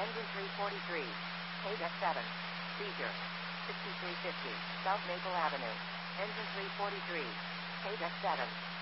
Engine 343. KDEC 7. Seizure. 6350. South Maple Avenue. Engine 343. KDEC 7.